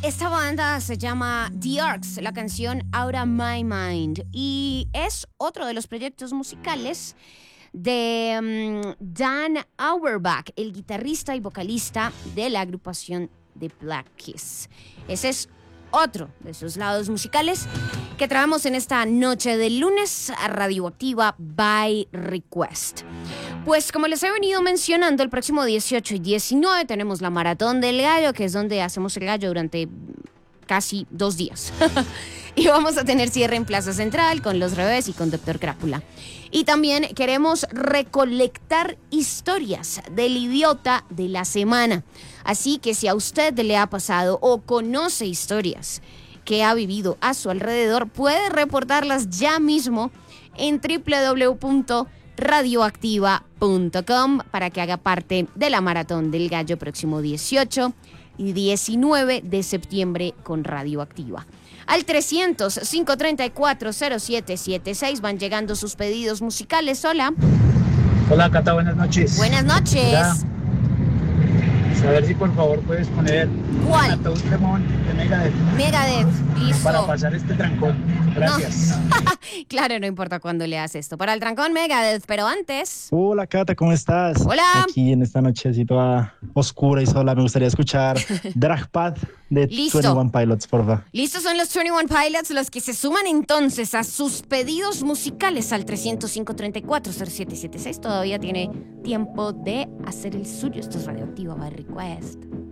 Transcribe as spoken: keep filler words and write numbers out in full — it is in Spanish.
Esta banda se llama The Arcs, la canción Out of My Mind, y es otro de los proyectos musicales de um, Dan Auerbach, el guitarrista y vocalista de la agrupación The Black Keys. Ese es otro de sus lados musicales que traemos en esta noche de lunes a Radioactiva by Request. Pues como les he venido mencionando, el próximo dieciocho y diecinueve tenemos la Maratón del Gallo, que es donde hacemos el gallo durante casi dos días. Y vamos a tener cierre en Plaza Central con Los Revés y con Doctor Crápula. Y también queremos recolectar historias del idiota de la semana. Así que si a usted le ha pasado o conoce historias que ha vivido a su alrededor, puede reportarlas ya mismo en doble u doble u doble u punto radioactiva punto com para que haga parte de la Maratón del Gallo próximo dieciocho y diecinueve de septiembre con Radioactiva. Al trescientos, cinco treinta y cuatro, cero siete setenta y seis van llegando sus pedidos musicales. Hola. Hola, Cata, buenas noches. Buenas noches. Ya. A ver si por favor puedes poner ¿Cuál? Ataúd Lemón de Megadeth. Megadeth, listo. Para pasar este trancón. Gracias. No. Claro, no importa cuándo leas esto. Para el trancón Megadeth, pero antes... Hola, Cata, ¿cómo estás? Hola. Aquí en esta noche así toda oscura y sola, me gustaría escuchar Dragpad de Listo. veintiuno Pilots, porfa. Listos son los veintiuno Pilots, los que se suman entonces a sus pedidos musicales al trescientos, cinco treinta y cuatro, cero siete setenta y seis. Todavía tiene tiempo de hacer el suyo. Esto es Radioactiva by Request.